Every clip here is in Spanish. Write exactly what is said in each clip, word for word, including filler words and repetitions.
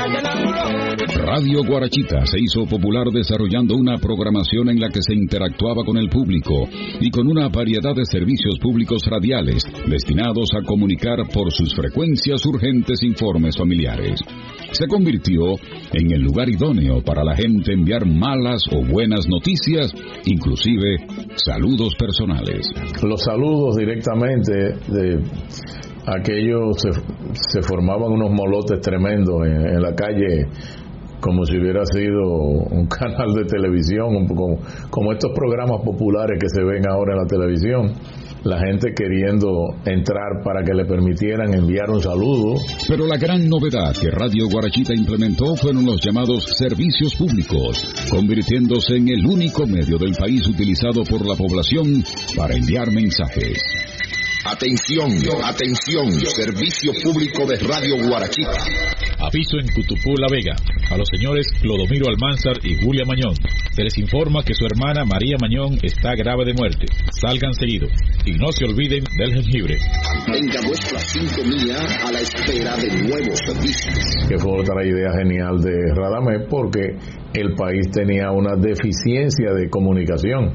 Radio Guarachita se hizo popular desarrollando una programación en la que se interactuaba con el público y con una variedad de servicios públicos radiales destinados a comunicar por sus frecuencias urgentes informes familiares. Se convirtió en el lugar idóneo para la gente enviar malas o buenas noticias, inclusive saludos personales. Los saludos directamente de aquellos se, se formaban unos molotes tremendos en, en la calle, como si hubiera sido un canal de televisión, como, como estos programas populares que se ven ahora en la televisión. La gente queriendo entrar para que le permitieran enviar un saludo. Pero la gran novedad que Radio Guarachita implementó fueron los llamados servicios públicos, convirtiéndose en el único medio del país utilizado por la población para enviar mensajes. Atención, atención, servicio público de Radio Guarachita. Aviso en Cutupú, La Vega, a los señores Clodomiro Almanzar y Julia Mañón. Se les informa que su hermana María Mañón está grave de muerte. Salgan seguido y no se olviden del jengibre. Venga vuestra sintonía a la espera de nuevos servicios. Que fue otra idea genial de Radamés, porque el país tenía una deficiencia de comunicación.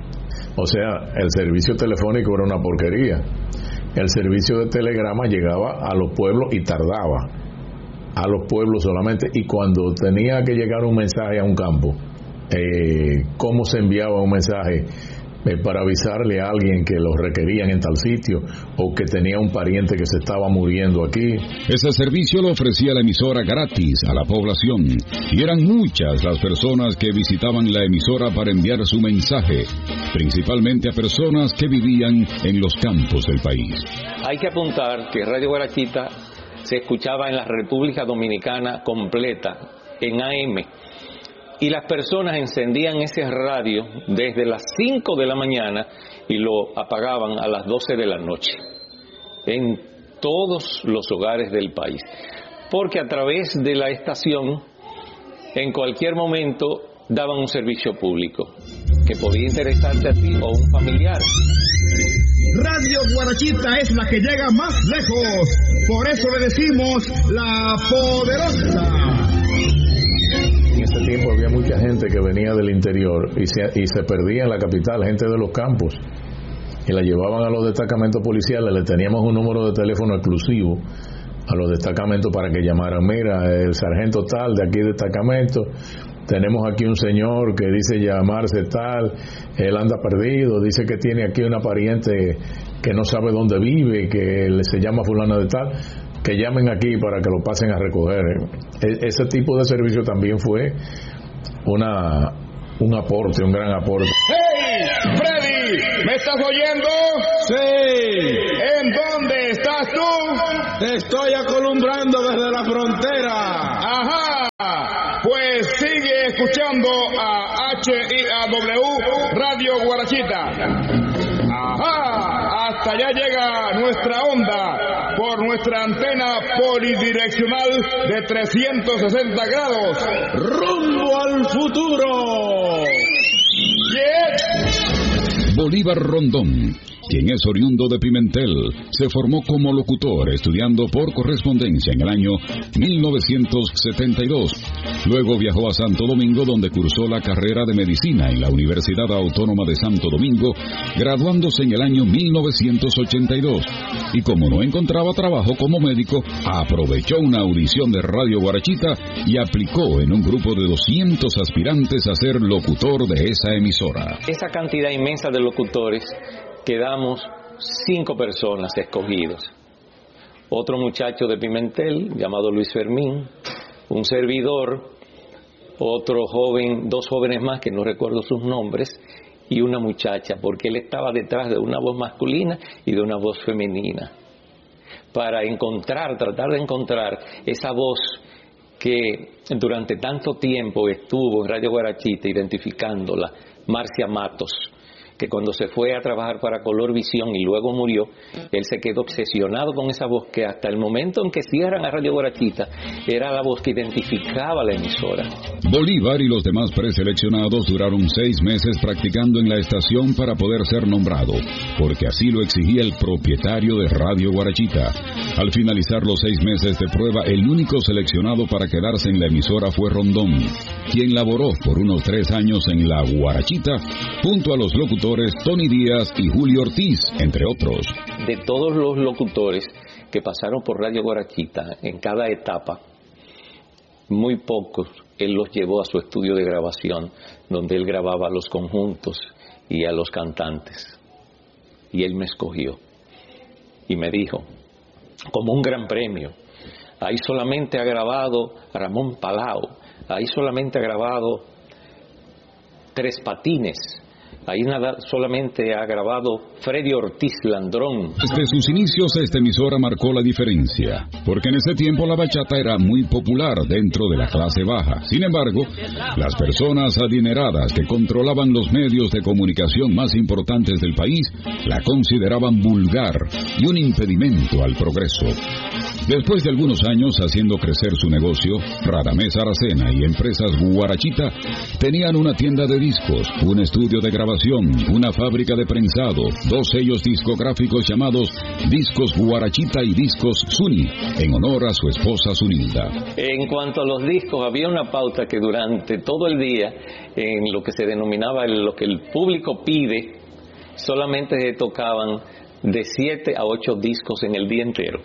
O sea, el servicio telefónico era una porquería. El servicio de telegrama llegaba a los pueblos y tardaba. A los pueblos solamente. Y cuando tenía que llegar un mensaje a un campo, eh, ¿cómo se enviaba un mensaje? Eh, para avisarle a alguien que lo requerían en tal sitio, o que tenía un pariente que se estaba muriendo aquí. Ese servicio lo ofrecía la emisora gratis a la población, y eran muchas las personas que visitaban la emisora para enviar su mensaje, principalmente a personas que vivían en los campos del país. Hay que apuntar que Radio Guarachita se escuchaba en la República Dominicana completa, en A M, y las personas encendían ese radio desde las cinco de la mañana y lo apagaban a las doce de la noche, en todos los hogares del país, porque a través de la estación, en cualquier momento, daban un servicio público, que podía interesarte a ti o un familiar. Radio Guarachita es la que llega más lejos, por eso le decimos la poderosa. En ese tiempo había mucha gente que venía del interior y se, y se perdía en la capital, gente de los campos, y la llevaban a los destacamentos policiales. Le teníamos un número de teléfono exclusivo a los destacamentos para que llamaran. Mira, el sargento tal de aquí destacamento, tenemos aquí un señor que dice llamarse tal, él anda perdido, dice que tiene aquí una pariente que no sabe dónde vive, que se llama fulana de tal, que llamen aquí para que lo pasen a recoger. E- ese tipo de servicio también fue una un aporte, un gran aporte. ¡Hey, Freddy! ¿Me estás oyendo? Sí. ¿En dónde estás tú? Te estoy acolumbrando desde la frontera. Ajá. Pues sigue escuchando a H I A W Radio Guarachita. Ajá. Hasta allá llega nuestra onda por nuestra antena polidireccional de trescientos sesenta grados. ¡Rumbo al futuro! Yeah. Bolívar Rondón, quien es oriundo de Pimentel, se formó como locutor estudiando por correspondencia en el año mil novecientos setenta y dos. Luego viajó a Santo Domingo, donde cursó la carrera de medicina en la Universidad Autónoma de Santo Domingo, graduándose en el año mil novecientos ochenta y dos. Y como no encontraba trabajo como médico, aprovechó una audición de Radio Guarachita y aplicó en un grupo de doscientos aspirantes a ser locutor de esa emisora. Esa cantidad inmensa de locutores, quedamos cinco personas escogidos. Otro muchacho de Pimentel, llamado Luis Fermín, un servidor, otro joven, dos jóvenes más que no recuerdo sus nombres, y una muchacha, porque él estaba detrás de una voz masculina y de una voz femenina, para encontrar, tratar de encontrar esa voz que durante tanto tiempo estuvo en Radio Guarachita identificándola, Marcia Matos, que cuando se fue a trabajar para Colorvisión y luego murió, él se quedó obsesionado con esa voz que hasta el momento en que cierran a Radio Guarachita era la voz que identificaba la emisora. Bolívar y los demás preseleccionados duraron seis meses practicando en la estación para poder ser nombrado, porque así lo exigía el propietario de Radio Guarachita. Al finalizar los seis meses de prueba, el único seleccionado para quedarse en la emisora fue Rondón, quien laboró por unos tres años en la Guarachita, junto a los locutores Tony Díaz y Julio Ortiz, entre otros. De todos los locutores que pasaron por Radio Guarachita en cada etapa, muy pocos él los llevó a su estudio de grabación, donde él grababa los conjuntos y a los cantantes. Y él me escogió y me dijo, como un gran premio, ahí solamente ha grabado Ramón Palau, ahí solamente ha grabado Tres Patines, ahí nada, solamente ha grabado Freddy Ortiz Landrón. Desde sus inicios esta emisora marcó la diferencia, porque en ese tiempo la bachata era muy popular dentro de la clase baja. Sin embargo, las personas adineradas que controlaban los medios de comunicación más importantes del país la consideraban vulgar y un impedimento al progreso. Después de algunos años haciendo crecer su negocio, Radamés Aracena y Empresas Guarachita tenían una tienda de discos, un estudio de grabación, una fábrica de prensado, dos sellos discográficos llamados Discos Guarachita y Discos Zuni, en honor a su esposa Zunilda. En cuanto a los discos, había una pauta que durante todo el día, en lo que se denominaba el, lo que el público pide, solamente se tocaban de siete a ocho discos en el día entero.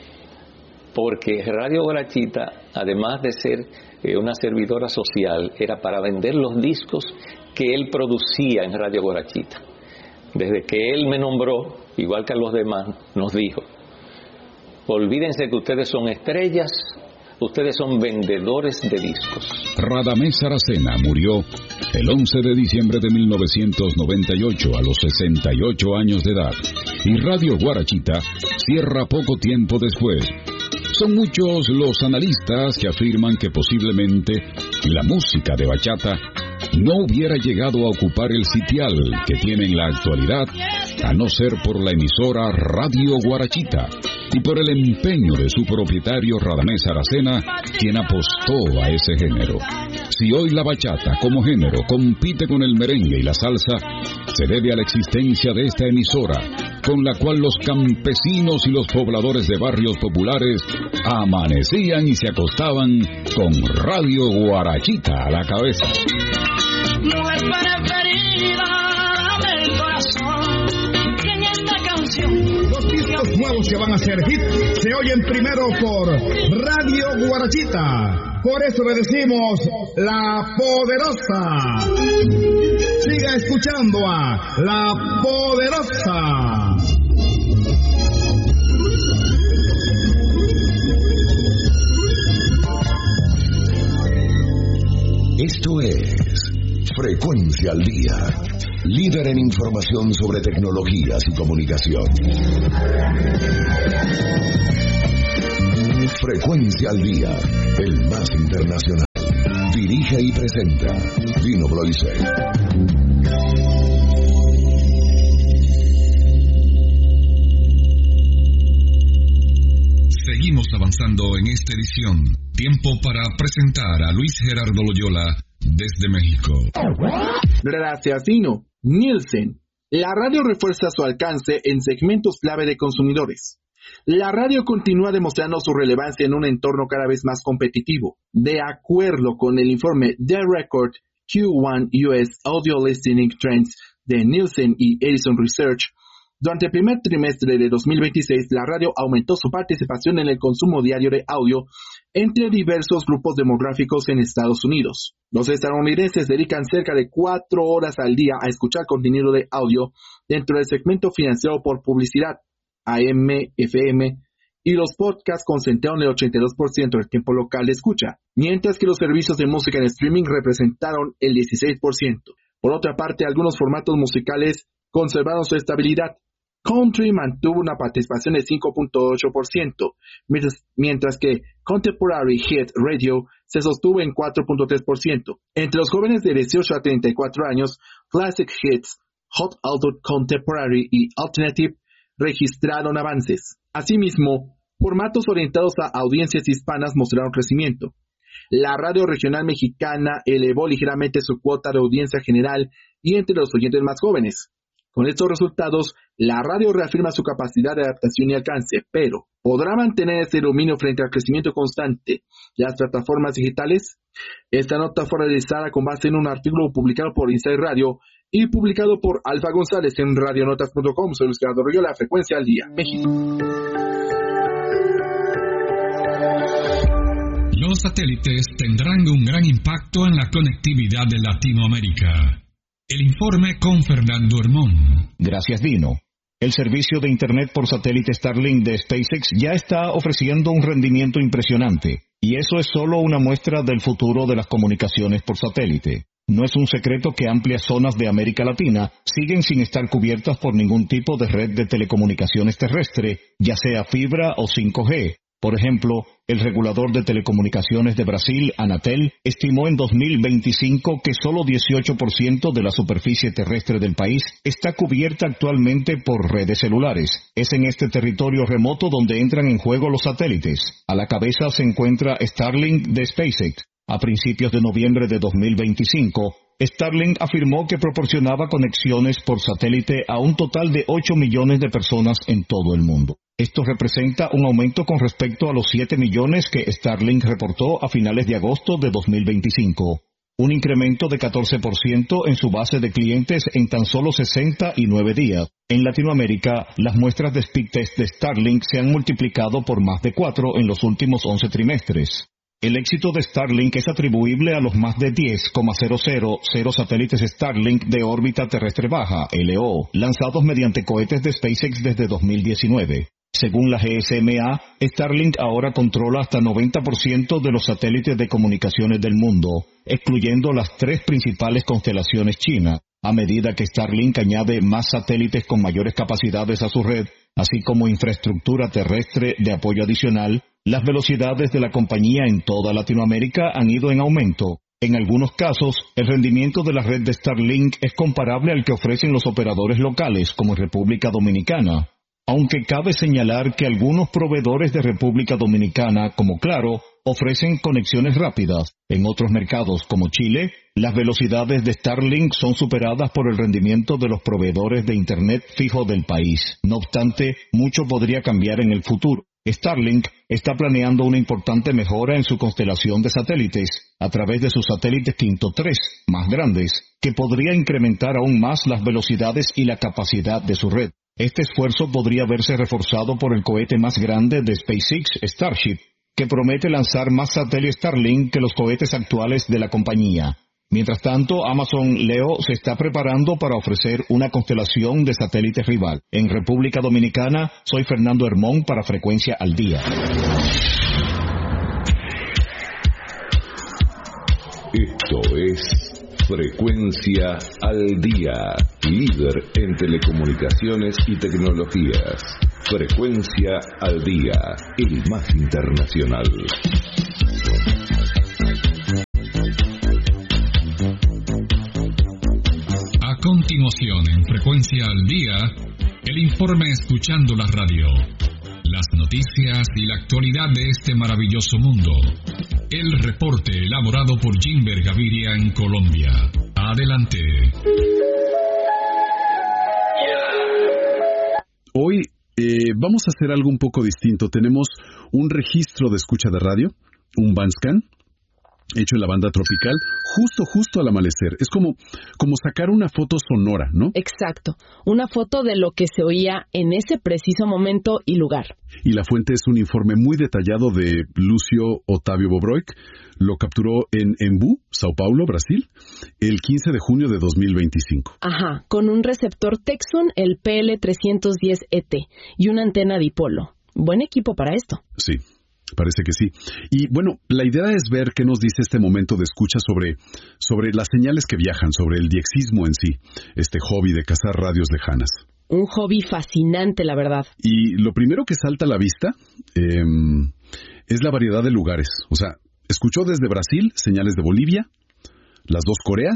Porque Radio Guarachita, además de ser eh, una servidora social, era para vender los discos que él producía en Radio Guarachita. Desde que él me nombró, igual que a los demás, nos dijo, olvídense que ustedes son estrellas, ustedes son vendedores de discos. Radamés Aracena murió el once de diciembre de mil novecientos noventa y ocho a los sesenta y ocho años de edad, y Radio Guarachita cierra poco tiempo después. Son muchos los analistas que afirman que posiblemente la música de bachata no hubiera llegado a ocupar el sitial que tiene en la actualidad, a no ser por la emisora Radio Guarachita y por el empeño de su propietario Radamés Aracena, quien apostó a ese género. Si hoy la bachata como género compite con el merengue y la salsa, se debe a la existencia de esta emisora, con la cual los campesinos y los pobladores de barrios populares amanecían y se acostaban con Radio Guarachita a la cabeza. Mujer preferida del corazón, que en esta canción los discos nuevos que van a ser hit se oyen primero por Radio Guarachita. Por eso le decimos La Poderosa. Siga escuchando a La Poderosa. Esto es Frecuencia al Día, líder en información sobre tecnologías y comunicación. Frecuencia al Día, el más internacional. Dirige y presenta Dino Bloise. Seguimos avanzando en esta edición. Tiempo para presentar a Luis Gerardo Loyola desde México. Gracias, Dino. Nielsen. La radio refuerza su alcance en segmentos clave de consumidores. La radio continúa demostrando su relevancia en un entorno cada vez más competitivo. De acuerdo con el informe The Record Q uno U S Audio Listening Trends de Nielsen y Edison Research, durante el primer trimestre de dos mil veintiséis, la radio aumentó su participación en el consumo diario de audio entre diversos grupos demográficos en Estados Unidos. Los estadounidenses dedican cerca de cuatro horas al día a escuchar contenido de audio dentro del segmento financiado por publicidad, A M, F M, y los podcasts concentraron el ochenta y dos por ciento del tiempo local de escucha, mientras que los servicios de música en streaming representaron el dieciséis por ciento. Por otra parte, algunos formatos musicales conservaron su estabilidad. Country mantuvo una participación de cinco punto ocho por ciento, mientras, mientras que Contemporary Hit Radio se sostuvo en cuatro punto tres por ciento. Entre los jóvenes de dieciocho a treinta y cuatro años, Classic Hits Hot Adult Contemporary y Alternative registraron avances. Asimismo, formatos orientados a audiencias hispanas mostraron crecimiento. La radio regional mexicana elevó ligeramente su cuota de audiencia general y entre los oyentes más jóvenes. Con estos resultados, la radio reafirma su capacidad de adaptación y alcance, pero ¿podrá mantener ese dominio frente al crecimiento constante de las plataformas digitales? Esta nota fue realizada con base en un artículo publicado por Inside Radio y publicado por Alfa González en radionotas punto com. Soy Luis Gerardo Loyola, Frecuencia al Día, México. Los satélites tendrán un gran impacto en la conectividad de Latinoamérica. El informe con Fernando Hermón. Gracias, Dino. El servicio de Internet por satélite Starlink de SpaceX ya está ofreciendo un rendimiento impresionante, y eso es solo una muestra del futuro de las comunicaciones por satélite. No es un secreto que amplias zonas de América Latina siguen sin estar cubiertas por ningún tipo de red de telecomunicaciones terrestre, ya sea fibra o cinco G. Por ejemplo, el regulador de telecomunicaciones de Brasil, Anatel, estimó en dos mil veinticinco que solo dieciocho por ciento de la superficie terrestre del país está cubierta actualmente por redes celulares. Es en este territorio remoto donde entran en juego los satélites. A la cabeza se encuentra Starlink de SpaceX. A principios de noviembre de dos mil veinticinco, Starlink afirmó que proporcionaba conexiones por satélite a un total de ocho millones de personas en todo el mundo. Esto representa un aumento con respecto a los siete millones que Starlink reportó a finales de agosto de dos mil veinticinco. Un incremento de catorce por ciento en su base de clientes en tan solo sesenta y nueve días. En Latinoamérica, las muestras de speed test de Starlink se han multiplicado por más de cuatro en los últimos once trimestres. El éxito de Starlink es atribuible a los más de diez coma cero cero cero satélites Starlink de órbita terrestre baja, L O, lanzados mediante cohetes de SpaceX desde dos mil diecinueve. Según la G S M A, Starlink ahora controla hasta noventa por ciento de los satélites de comunicaciones del mundo, excluyendo las tres principales constelaciones chinas. A medida que Starlink añade más satélites con mayores capacidades a su red, así como infraestructura terrestre de apoyo adicional, las velocidades de la compañía en toda Latinoamérica han ido en aumento. En algunos casos, el rendimiento de la red de Starlink es comparable al que ofrecen los operadores locales, como en República Dominicana. Aunque cabe señalar que algunos proveedores de República Dominicana, como Claro, ofrecen conexiones rápidas. En otros mercados, como Chile, las velocidades de Starlink son superadas por el rendimiento de los proveedores de Internet fijo del país. No obstante, mucho podría cambiar en el futuro. Starlink está planeando una importante mejora en su constelación de satélites a través de sus satélites Quinto tres, más grandes, que podría incrementar aún más las velocidades y la capacidad de su red. Este esfuerzo podría verse reforzado por el cohete más grande de SpaceX, Starship, que promete lanzar más satélites Starlink que los cohetes actuales de la compañía. Mientras tanto, Amazon Leo se está preparando para ofrecer una constelación de satélites rival. En República Dominicana, soy Fernando Hermón para Frecuencia al Día. Esto es Frecuencia al Día, líder en telecomunicaciones y tecnologías. Frecuencia al Día, el más internacional. A continuación, en Frecuencia al Día, el informe Escuchando la Radio. Las noticias y la actualidad de este maravilloso mundo. El reporte elaborado por Jimber Gaviria en Colombia. Adelante. Hoy eh, vamos a hacer algo un poco distinto. Tenemos un registro de escucha de radio, un bandscan, hecho en la banda tropical, justo, justo al amanecer. Es como, como sacar una foto sonora, ¿no? Exacto. Una foto de lo que se oía en ese preciso momento y lugar. Y la fuente es un informe muy detallado de Lúcio Otávio Bobroik. Lo capturó en Embu, Sao Paulo, Brasil, el quince de junio de dos mil veinticinco. Ajá, con un receptor Texun, el P L trescientos diez E T, y una antena dipolo. Buen equipo para esto. Sí. Parece que sí. Y bueno, la idea es ver qué nos dice este momento de escucha sobre, sobre las señales que viajan, sobre el diexismo en sí, este hobby de cazar radios lejanas. Un hobby fascinante, la verdad. Y lo primero que salta a la vista eh, es la variedad de lugares. O sea, escuchó desde Brasil señales de Bolivia, las dos Coreas,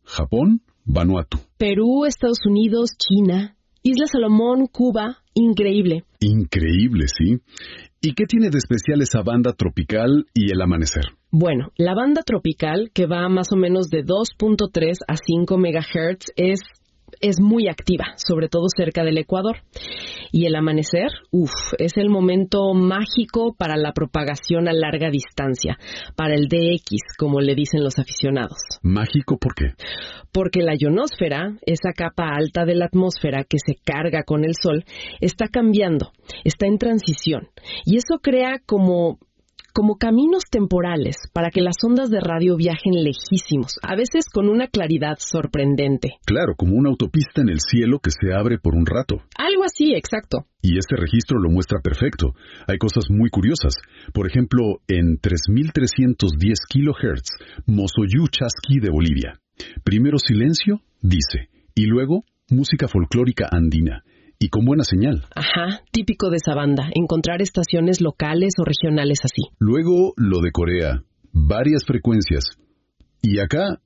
Japón, Vanuatu. Perú, Estados Unidos, China, Islas Salomón, Cuba, increíble. Increíble, sí. ¿Y qué tiene de especial esa banda tropical y el amanecer? Bueno, la banda tropical, que va más o menos de dos punto tres a cinco megahertz, es, es muy activa, sobre todo cerca del Ecuador. Y el amanecer, uff, es el momento mágico para la propagación a larga distancia, para el D X, como le dicen los aficionados. ¿Mágico por qué? Porque la ionosfera, esa capa alta de la atmósfera que se carga con el Sol, está cambiando, está en transición. Y eso crea como... como caminos temporales para que las ondas de radio viajen lejísimos, a veces con una claridad sorprendente. Claro, como una autopista en el cielo que se abre por un rato. Algo así, exacto. Y este registro lo muestra perfecto. Hay cosas muy curiosas. Por ejemplo, en tres mil trescientos diez kilohertz, Mozoyú Chasqui de Bolivia. Primero silencio, dice, y luego música folclórica andina. Y con buena señal. Ajá, típico de esa banda, encontrar estaciones locales o regionales así. Luego lo de Corea, varias frecuencias. Y acá,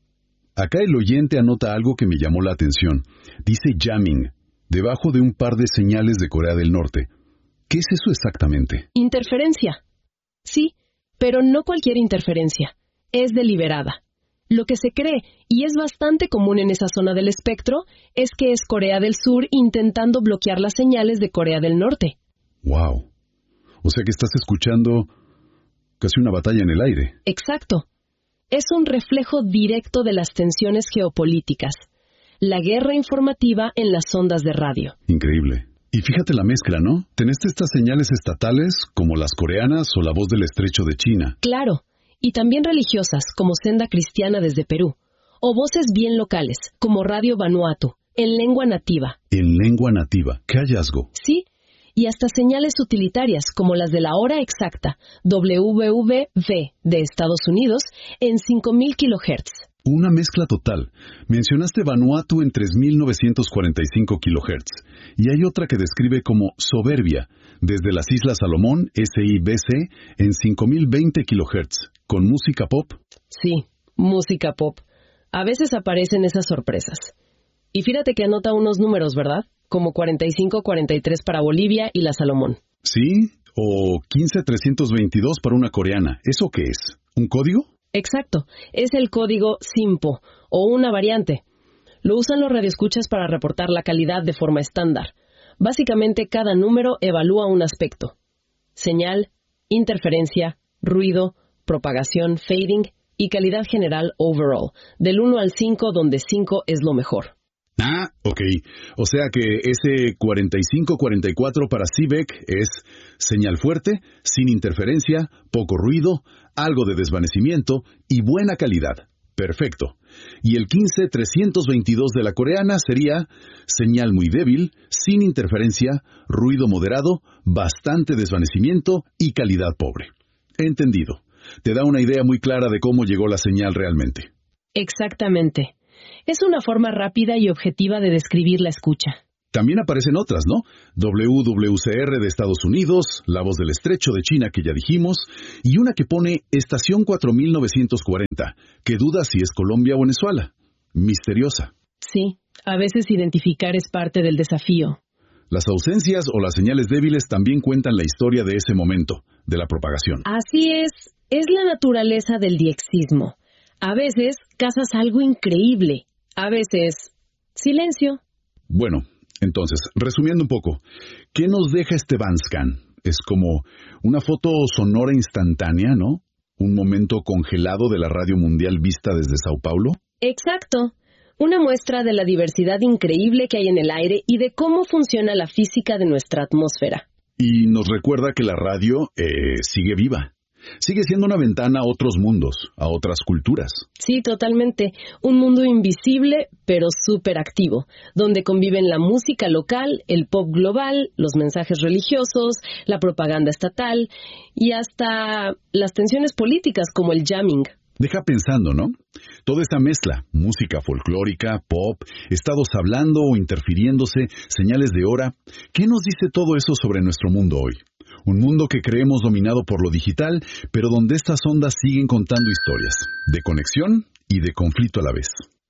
acá el oyente anota algo que me llamó la atención. Dice jamming, debajo de un par de señales de Corea del Norte. ¿Qué es eso exactamente? Interferencia. Sí, pero no cualquier interferencia. Es deliberada. Lo que se cree, y es bastante común en esa zona del espectro, es que es Corea del Sur intentando bloquear las señales de Corea del Norte. ¡Wow! O sea que estás escuchando casi una batalla en el aire. Exacto. Es un reflejo directo de las tensiones geopolíticas. La guerra informativa en las ondas de radio. Increíble. Y fíjate la mezcla, ¿no? Tenés estas señales estatales, como las coreanas o la voz del estrecho de China. Claro. Y también religiosas, como Senda Cristiana desde Perú, o voces bien locales, como Radio Vanuatu, en lengua nativa. En lengua nativa, qué hallazgo. Sí, y hasta señales utilitarias, como las de la hora exacta, W V V de Estados Unidos, en cinco mil kilohertz. Una mezcla total. Mencionaste Vanuatu en tres mil novecientos cuarenta y cinco kilohertz, y hay otra que describe como soberbia, desde las Islas Salomón, S I B C, en cinco mil veinte kilohertz. ¿Con música pop? Sí, música pop. A veces aparecen esas sorpresas. Y fíjate que anota unos números, ¿verdad? Como cuarenta y cinco cuarenta y tres para Bolivia y la Salomón. Sí, o quince trescientos veintidós para una coreana. ¿Eso qué es? ¿Un código? Exacto. Es el código SIMPO, o una variante. Lo usan los radioescuchas para reportar la calidad de forma estándar. Básicamente, cada número evalúa un aspecto. Señal, interferencia, ruido, propagación, fading y calidad general overall, del uno al cinco, donde cinco es lo mejor. Ah, ok. O sea que ese cuarenta y cinco cuarenta y cuatro para C B E C es señal fuerte, sin interferencia, poco ruido, algo de desvanecimiento y buena calidad. Perfecto. Y el quince trescientos veintidós de la coreana sería señal muy débil, sin interferencia, ruido moderado, bastante desvanecimiento y calidad pobre. Entendido. Te da una idea muy clara de cómo llegó la señal realmente. Exactamente. Es una forma rápida y objetiva de describir la escucha. También aparecen otras, ¿no? W W C R de Estados Unidos, La Voz del Estrecho de China que ya dijimos, y una que pone Estación cuatro mil novecientos cuarenta, que duda si es Colombia o Venezuela. Misteriosa. Sí, a veces identificar es parte del desafío. Las ausencias o las señales débiles también cuentan la historia de ese momento, de la propagación. Así es, es la naturaleza del diexismo. A veces cazas algo increíble, a veces silencio. Bueno, entonces, resumiendo un poco, ¿qué nos deja este Bandscan? Es como una foto sonora instantánea, ¿no? Un momento congelado de la radio mundial vista desde Sao Paulo. Exacto. Una muestra de la diversidad increíble que hay en el aire y de cómo funciona la física de nuestra atmósfera. Y nos recuerda que la radio eh, sigue viva. Sigue siendo una ventana a otros mundos, a otras culturas. Sí, totalmente. Un mundo invisible, pero súper activo, donde conviven la música local, el pop global, los mensajes religiosos, la propaganda estatal y hasta las tensiones políticas como el jamming. Deja pensando, ¿no? Toda esta mezcla, música folclórica, pop, estados hablando o interfiriéndose, señales de hora, ¿qué nos dice todo eso sobre nuestro mundo hoy? Un mundo que creemos dominado por lo digital, pero donde estas ondas siguen contando historias, de conexión y de conflicto a la vez.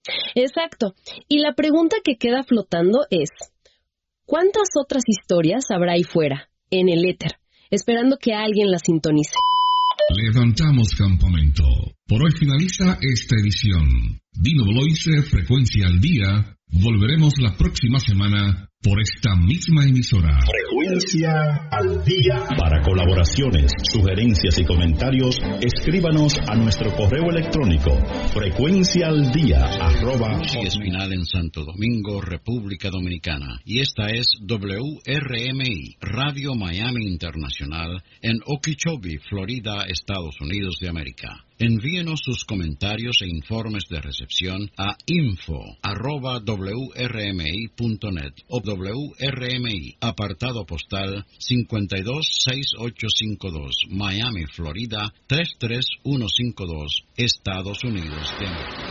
Exacto. Y la pregunta que queda flotando es, ¿cuántas otras historias habrá ahí fuera, en el éter, esperando que alguien las sintonice? Levantamos campamento. Por hoy finaliza esta edición. Dino Bloise, Frecuencia al Día. Volveremos la próxima semana por esta misma emisora. Frecuencia al Día. Para colaboraciones, sugerencias y comentarios, escríbanos a nuestro correo electrónico frecuencia al día arroba. Es final en Santo Domingo, República Dominicana. Y esta es W R M I, Radio Miami Internacional, en Okeechobee, Florida, Estados Unidos de América. Envíenos sus comentarios e informes de recepción a info arroba w r m i punto net o W R M I, apartado postal cinco dos seis ocho cinco dos, Miami, Florida tres tres uno cinco dos, Estados Unidos de América.